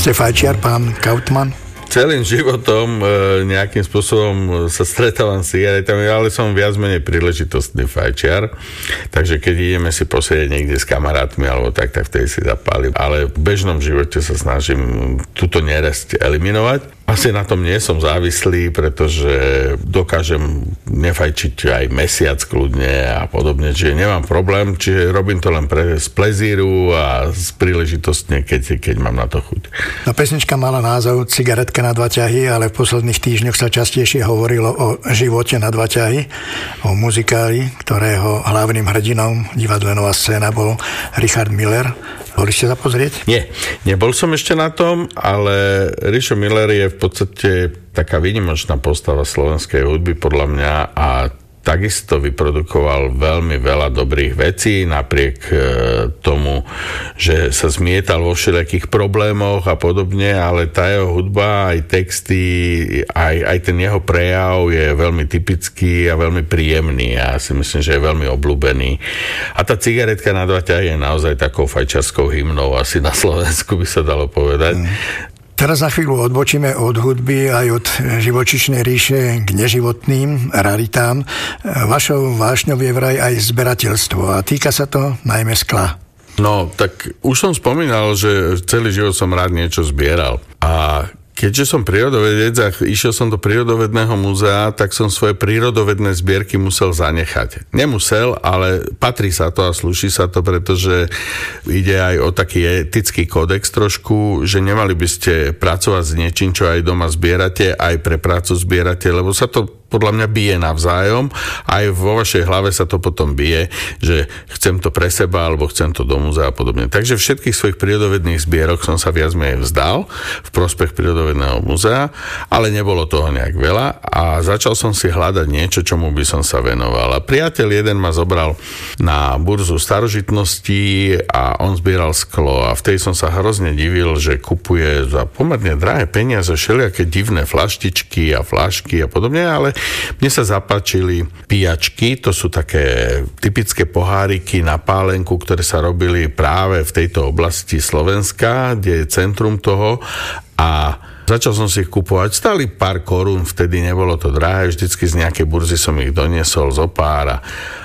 Ste fajčiar, pán Kautmann? Celým životom nejakým spôsobom sa stretávam s cigaretami, ale som viac menej príležitostný fajčiar. Takže keď ideme si posedieť niekde s kamarátmi alebo tak vtedy si zapálim. Ale v bežnom živote sa snažím túto neresť eliminovať. Asi na tom nie som závislý, pretože dokážem nefajčiť aj mesiac kľudne a podobne, čiže nemám problém, čiže robím to len z plezíru a z príležitostne, keď mám na to chuť. No, pesnička mala názov Cigaretka na dva ťahy, ale v posledných týždňoch sa častejšie hovorilo o živote na dva ťahy, o muzikáli, ktorého hlavným hrdinom divadelná scéna bol Richard Miller. Boli ste sa pozrieť? Nie, nebol som ešte na tom, ale Rišo Miller je v podstate taká výnimočná postava slovenskej hudby podľa mňa a takisto vyprodukoval veľmi veľa dobrých vecí, napriek tomu, že sa zmietal vo všelijakých problémoch a podobne, ale tá jeho hudba, aj texty, aj ten jeho prejav je veľmi typický a veľmi príjemný. Ja si myslím, že je veľmi obľúbený. A tá Cigaretka na dva ťahy je naozaj takou fajčiarskou hymnou, asi na Slovensku by sa dalo povedať. Teraz na chvíľu odbočíme od hudby aj od živočíšnej ríše k neživotným raritám. Vašou vášňou je vraj aj zberateľstvo a týka sa to najmä skla. No, tak už som spomínal, že celý život som rád niečo zbieral. A keďže som prírodovedec a išiel som do prírodovedného múzea, tak som svoje prírodovedné zbierky musel zanechať. Nemusel, ale patrí sa to a slúši sa to, pretože ide aj o taký etický kódex trošku, že nemali by ste pracovať s niečím, čo aj doma zbierate, aj pre prácu zbierate, lebo sa to podľa mňa bije navzájom. Aj vo vašej hlave sa to potom bije, že chcem to pre seba, alebo chcem to do múzea a podobne. Takže všetkých svojich prírodovedných zbierok som sa viac menej vzdal v prospech prírodovedného múzea, ale nebolo toho nejak veľa a začal som si hľadať niečo, čomu by som sa venoval. A priateľ jeden ma zobral na burzu starožitností a on zbieral sklo a vtedy som sa hrozne divil, že kupuje za pomerne drahé peniaze všelijaké divné flaštičky a flašky a podobne, ale mne sa zapáčili pijačky, to sú také typické poháriky na pálenku, ktoré sa robili práve v tejto oblasti Slovenska, kde je centrum toho a začal som si ich kupovať, stáli pár korún, vtedy nebolo to drahé, vždycky z nejakej burzy som ich doniesol zo pár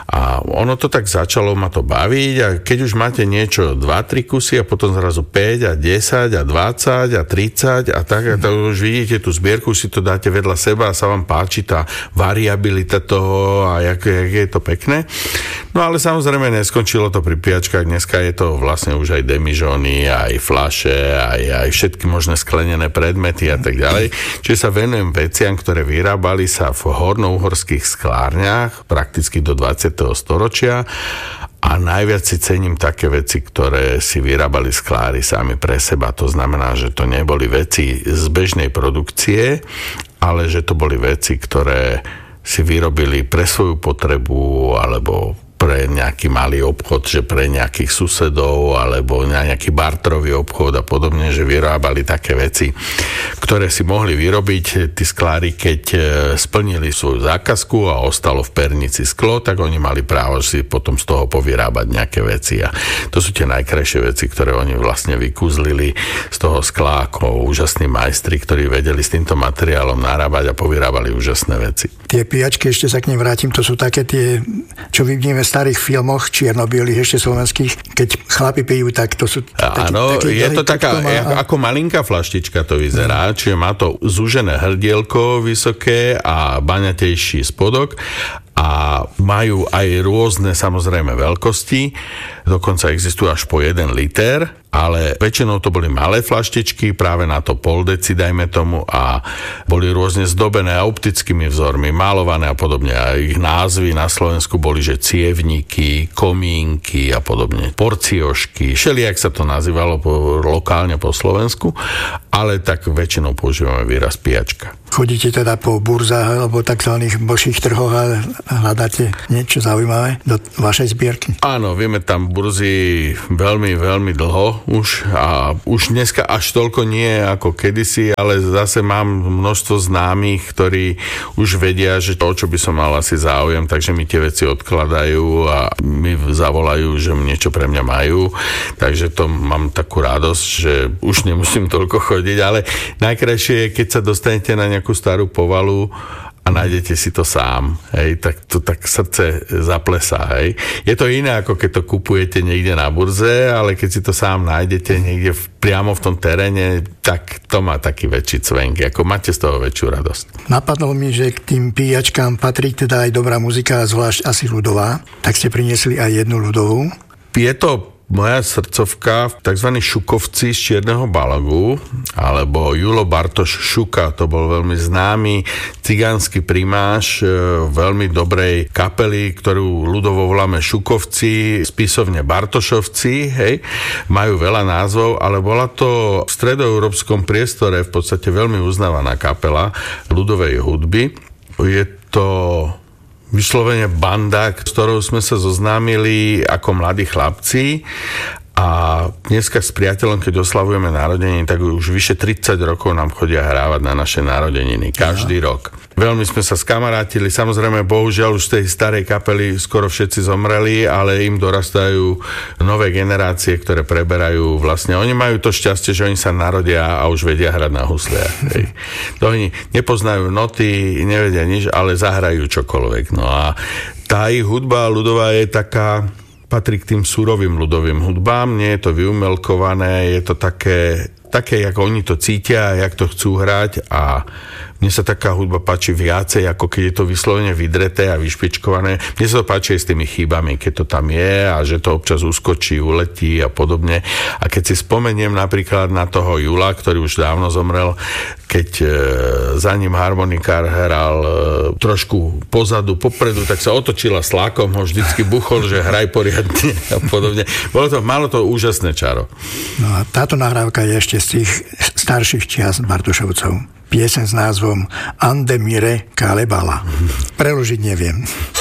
a ono to tak začalo ma to baviť a keď už máte niečo 2-3 kusy a potom zrazu 5 a 10 a 20 a 30 a tak, a to už vidíte tú zbierku, si to dáte vedľa seba a sa vám páči tá variabilita toho a jak je to pekné. No ale samozrejme neskončilo to pri pijačkách, dneska je to vlastne už aj demižóny, aj fľaše, aj všetky možné sklenené predmety a tak ďalej. Čiže sa venujem veciam, ktoré vyrábali sa v hornouhorských sklárniach prakticky do 20. storočia a najviac si cením také veci, ktoré si vyrábali sklári sami pre seba. To znamená, že to neboli veci z bežnej produkcie, ale že to boli veci, ktoré si vyrobili pre svoju potrebu alebo pre nejaký malý obchod, že pre nejakých susedov alebo nejaký bartrový obchod a podobne, že vyrábali také veci, ktoré si mohli vyrobiť tí sklári, keď splnili svoju zákazku a ostalo v pernici sklo, tak oni mali právo si potom z toho povyrábať nejaké veci a to sú tie najkrajšie veci, ktoré oni vlastne vykúzlili z toho skla ako úžasní majstri, ktorí vedeli s týmto materiálom narábať a povyrábali úžasné veci. Tie pijačky, ešte sa k nim vrátim, to sú také tie, čo vidíme v starých filmoch čierno-bielých ešte slovenských, keď chlapi pijú, tak to sú áno, je to taká, ako malinká flaštička to vyzerá, čiže má to zúžené hrdielko vysoké a baňatejší spodok a majú aj rôzne samozrejme veľkosti, dokonca existujú až po 1 liter, ale väčšinou to boli malé flaštičky, práve na to pol deci, dajme tomu, a boli rôzne zdobené optickými vzormi, malované a podobne. A ich názvy na Slovensku boli, že cievníky, komínky a podobne, porciošky, všelijak sa to nazývalo lokálne po Slovensku. ale tak väčšinou používame výraz pijačka. Chodíte teda po burzách alebo takzvaných božích trhoch a hľadáte niečo zaujímavé do vašej zbierky? Áno, vieme tam burzy veľmi, veľmi dlho už a už dneska až toľko nie ako kedysi, ale zase mám množstvo známych, ktorí už vedia, že o čo by som mal asi záujem, takže mi tie veci odkladajú a mi zavolajú, že niečo pre mňa majú, takže to mám takú radosť, že už nemusím toľko chodiť, ale najkrajšie je, keď sa dostanete na nejakú starú povalu a nájdete si to sám, hej, tak to tak srdce zaplesá, hej. Je to iné, ako keď to kupujete niekde na burze, ale keď si to sám nájdete niekde priamo v tom teréne, tak to má taký väčší cvenk, ako máte z toho väčšiu radosť. Napadlo mi, že k tým píjačkám patrí teda aj dobrá muzika, zvlášť asi ľudová, tak ste priniesli aj jednu ľudovú. Je to moja srdcovka, tzv. Šukovci z Čierneho Balogu, alebo Julo Bartoš Šuka, to bol veľmi známy cigánsky primáš veľmi dobrej kapely, ktorú ľudovo voláme Šukovci, spisovne Bartošovci, hej, majú veľa názvov, ale bola to v stredoeurópskom priestore v podstate veľmi uznávaná kapela ľudovej hudby. Je to vyslovene banda, s ktorou sme sa zoznámili ako mladí chlapci a dneska s priateľom, keď oslavujeme narodeniny, tak už vyše 30 rokov nám chodia hrávať na naše narodeniny. Každý rok. Veľmi sme sa skamarátili, samozrejme, bohužiaľ už z tej starej kapely skoro všetci zomreli, ale im dorastajú nové generácie, ktoré preberajú vlastne. Oni majú to šťastie, že oni sa narodia a už vedia hrať na husliach. To oni nepoznajú noty, nevedia nič, ale zahrajú čokoľvek. No a tá ich hudba ľudová je taká, patrí k tým surovým ľudovým hudbám, nie je to vyumelkované, je to také, ako oni to cítia, jak to chcú hrať a mne sa taká hudba páči viacej, ako keď je to vyslovene vydreté a vyšpičkované. Mne sa to páči aj s tými chybami, keď to tam je a že to občas uskočí, uletí a podobne. A keď si spomeniem napríklad na toho Jula, ktorý už dávno zomrel, keď za ním harmonikár hral trošku pozadu, popredu, tak sa otočila slákom, ho vždycky buchol, že hraj poriadne a podobne. Malo to úžasné čaro. No a táto nahrávka je ešte z tých starších čias Bartošovcov. Pieseň s názvom Ande mire Kalebala. Preložiť neviem.